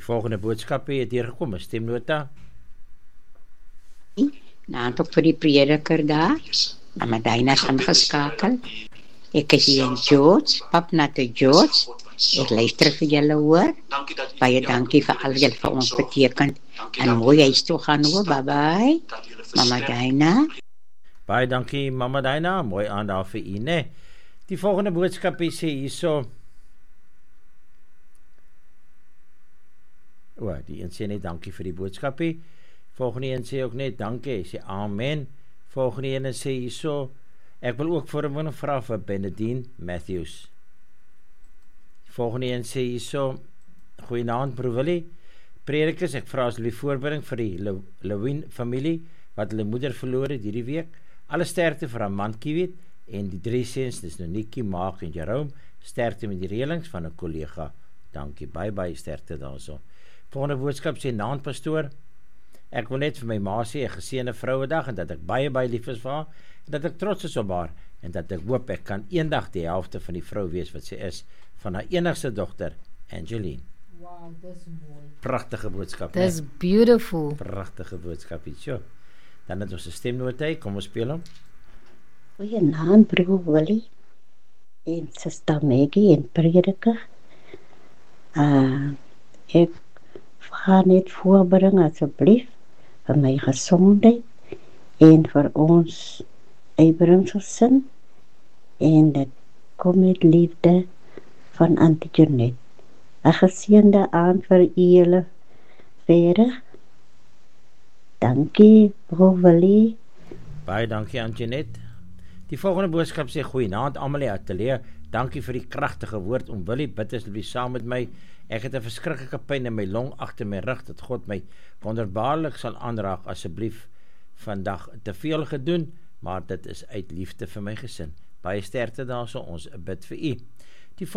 Die volgende boodskap het hier gekom, 'n stemnota. Nou, ook vir die prediker daar. Mama Dina is ingeskakel. Ek is hier in George, pap na te George. Ek luister vir julle hoor. Baie dankie vir al julle vir ons beteken. En mooi huis toe gaan hoor, bye bye. Mama Dina. Baie dankie Mama Dina, mooi aan daar vir u, né? Die volgende boodskap sê hierso. Die een sê net dankie vir die boodskapie. Volgende een sê ook net dankie, hy sê amen. Volgende een sê hierso, ek wil ook vir hom vra vir Benedine Matthews. Volgende een sê hierso, goeienaand broer Willie, predikers, ek vra asseblief voorbereiding vir die Lewin familie, wat hulle moeder verloor het hierdie week. Alle sterkte vir Amand Kiewit en die 3 seuns, dis Nonikie, Maag en Jerome, sterkte met die reëlings van 'n kollega. Dankie, baie sterkte daarso. Volgende boodskap sê naand pastoor, ek wil net vir my ma sê 'n geseënde Vrouedag en dat ek baie lief is vir haar en dat ek trots is op haar en dat ek hoop ek kan eendag die helfte van die vrou wees wat sy is van haar enigste dogter Angeline. Wow, dis mooi. Pragtige boodskap. Dis beautiful. Pragtige boodskap ietjie. Dan het ons 'n stemnota, kom ons speel hom. Goeienaand broer Willie en suster Maggie en prediker. Ek gaan net voorbring asseblief vir my gesondheid en vir ons Abrahamsgesin en dit kom met liefde van Auntie Janet. 'n geseënde aand vir julle verder. Dankie, broer Willie. Baie dankie aan Janet. Die volgende boodskap sê goeienaand almal in die ateljee. Dankie vir die kragtige woord om Willie, bid asseblief saam met my. Ek het 'n verskriklike pyn in my long agter my rug dat God my wonderbaarlik sal aanraak. Asseblief vandag te veel gedoen, maar dit is uit liefde vir my gesin. Baie sterkte daarso, ons bid vir u.